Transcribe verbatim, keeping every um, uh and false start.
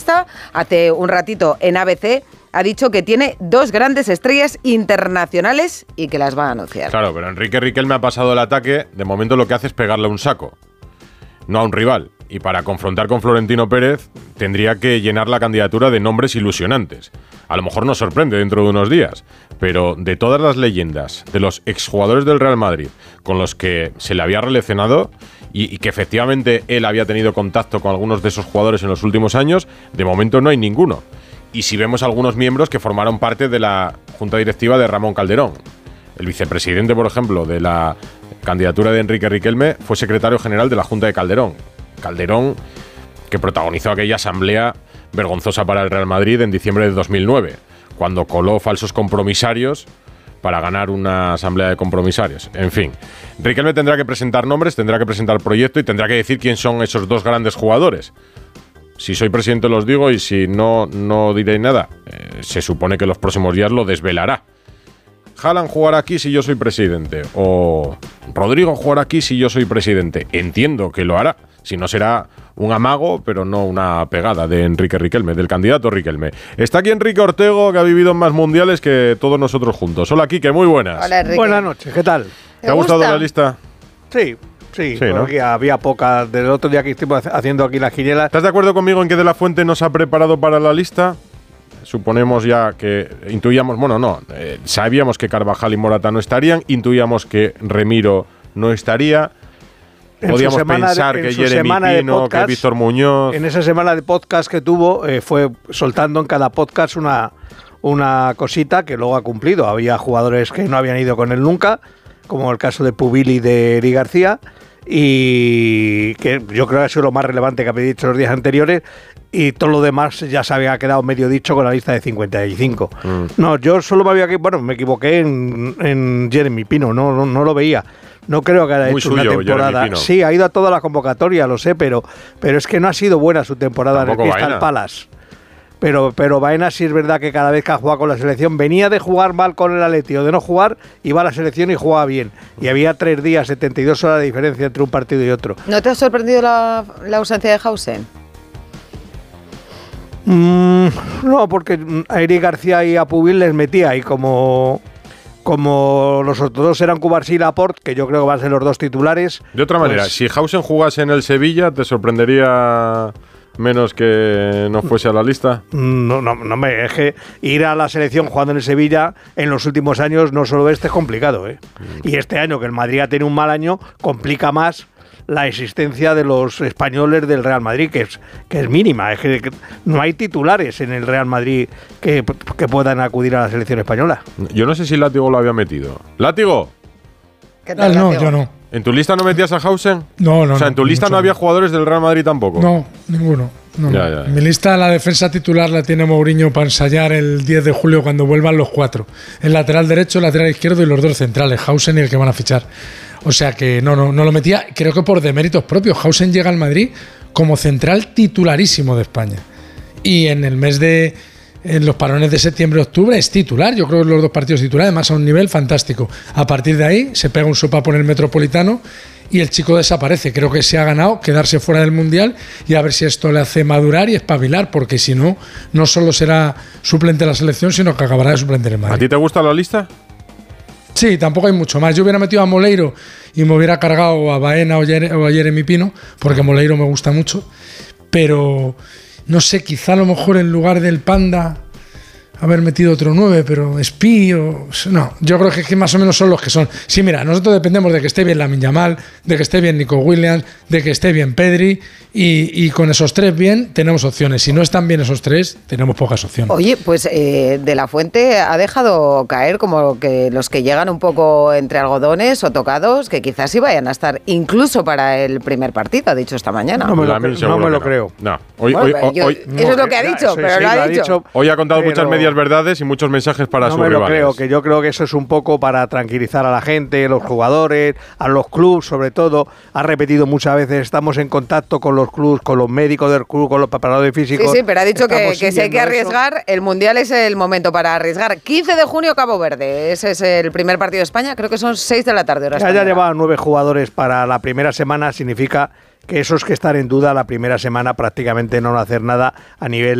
entrevista hace un ratito en A B C, ha dicho que tiene dos grandes estrellas internacionales y que las va a anunciar. Claro, pero Enrique Riquelme ha pasado el ataque, de momento lo que hace es pegarle un saco, no a un rival. Y para confrontar con Florentino Pérez tendría que llenar la candidatura de nombres ilusionantes. A lo mejor nos sorprende dentro de unos días, pero de todas las leyendas de los exjugadores del Real Madrid con los que se le había relacionado y, y que efectivamente él había tenido contacto con algunos de esos jugadores en los últimos años, de momento no hay ninguno. Y si vemos algunos miembros que formaron parte de la junta directiva de Ramón Calderón, el vicepresidente, por ejemplo, de la candidatura de Enrique Riquelme fue secretario general de la Junta de Calderón. Calderón, que protagonizó aquella asamblea vergonzosa para el Real Madrid en diciembre de dos mil nueve, cuando coló falsos compromisarios para ganar una asamblea de compromisarios. En fin, Riquelme tendrá que presentar nombres, tendrá que presentar proyecto y tendrá que decir quién son esos dos grandes jugadores. Si soy presidente los digo y si no, no diré nada. Eh, se supone que los próximos días lo desvelará. Haaland jugará aquí si yo soy presidente. O Rodrigo jugará aquí si yo soy presidente. Entiendo que lo hará. Si no será un amago, pero no una pegada de Enrique Riquelme, del candidato Riquelme. Está aquí Enrique Ortego, que ha vivido en más mundiales que todos nosotros juntos. Hola, Quique, muy buenas. Hola, Enrique. Buenas noches, ¿qué tal? ¿Te, ¿Te ha gustado la lista? Sí, sí, sí, ¿no? Había, había pocas. Del otro día que estuvimos haciendo aquí las quinielas. ¿Estás de acuerdo conmigo en que De la Fuente nos ha preparado para la lista? Suponemos ya que intuíamos, bueno, no, eh, sabíamos que Carvajal y Morata no estarían, intuíamos que Remiro no estaría. Podíamos pensar de, que Jeremy Pino, podcast, que Víctor Muñoz. En esa semana de podcast que tuvo, eh, fue soltando en cada podcast una, una cosita que luego ha cumplido. Había jugadores que no habían ido con él nunca, como el caso de Pubil y de Eri García, y que yo creo que ha sido lo más relevante que había dicho los días anteriores, y todo lo demás ya se había quedado medio dicho con la lista de cincuenta y cinco. Mm. No, yo solo me había, bueno, me equivoqué en, en Jeremy Pino, no, no, no lo veía. No creo que haya Muy hecho suyo, una temporada. Sí, ha ido a toda la convocatoria, lo sé, pero, pero es que no ha sido buena su temporada Tampoco en el Crystal Palace. Pero, pero Baena sí es verdad que cada vez que ha jugado con la selección venía de jugar mal con el Atleti o de no jugar, iba a la selección y jugaba bien. Y había tres días, setenta y dos horas de diferencia entre un partido y otro. ¿No te ha sorprendido la, la ausencia de Hausen? Mm, no, porque a Eri García y a Pubil les metía y como... Como los otros dos eran Cubarsí y Laporte, que yo creo que van a ser los dos titulares. De otra manera, pues, si Hausen jugase en el Sevilla, ¿te sorprendería menos que no fuese a la lista? No, no, no me es que ir a la selección jugando en el Sevilla en los últimos años, no solo este, es complicado, ¿eh? Mm. Y este año, que el Madrid ha tenido un mal año, complica más la existencia de los españoles del Real Madrid, que es, que es mínima. Es que, que no hay titulares en el Real Madrid que, que puedan acudir a la selección española. Yo no sé si Látigo lo había metido. ¡Látigo! ¿Qué tal, no, Látigo? Yo no. ¿En tu lista no metías a Hausen? No, no. O sea, ¿en tu no, lista no había jugadores del Real Madrid tampoco? No, ninguno. No, ya, no. Ya, ya. En mi lista la defensa titular la tiene Mourinho para ensayar el diez de julio cuando vuelvan los cuatro. El lateral derecho, el lateral izquierdo y los dos centrales, Hausen y el que van a fichar. O sea que no, no, no lo metía, creo que por deméritos propios. Hausen llega al Madrid como central titularísimo de España. Y en el mes de... En los parones de septiembre-octubre es titular. Yo creo que los dos partidos titulares, además a un nivel fantástico. A partir de ahí se pega un sopapo en el Metropolitano y el chico desaparece. Creo que se ha ganado quedarse fuera del Mundial y a ver si esto le hace madurar y espabilar, porque si no, no solo será suplente de la selección, sino que acabará de suplente en el Madrid. ¿A ti te gusta la lista? Sí, tampoco hay mucho más. Yo hubiera metido a Moleiro y me hubiera cargado a Baena o a Jeremy Pino, porque Moleiro me gusta mucho, pero no sé, quizá a lo mejor en lugar del Panda haber metido otro nueve, pero Espí o... No, yo creo que, que más o menos son los que son. Sí, mira, nosotros dependemos de que esté bien Lamine Yamal, de que esté bien Nico Williams, de que esté bien Pedri, y, y con esos tres bien tenemos opciones. Si no están bien esos tres, tenemos pocas opciones. Oye, pues eh, De la Fuente ha dejado caer como que los que llegan un poco entre algodones o tocados, que quizás sí vayan a estar incluso para el primer partido, ha dicho esta mañana. No me lo, cre- no me lo no. creo. No. Hoy, bueno, hoy, yo, hoy, eso no, es lo que ha dicho, sí, pero sí, lo ha lo dicho. dicho. Hoy ha contado pero... muchas medias verdades y muchos mensajes para no sus me lo rivales. creo, que yo creo que eso es un poco para tranquilizar a la gente, los jugadores, a los clubes sobre todo. Ha repetido muchas veces, estamos en contacto con los clubes, con los médicos del club, con los preparadores físicos. Sí, sí, pero ha dicho que, Estamos que si hay que arriesgar, eso. el Mundial es el momento para arriesgar. quince de junio, Cabo Verde, ese es el primer partido de España, creo que son seis de la tarde. Hora Ya, ya llevaba nueve jugadores para la primera semana, significa que esos que están en duda la primera semana prácticamente no van a hacer nada a nivel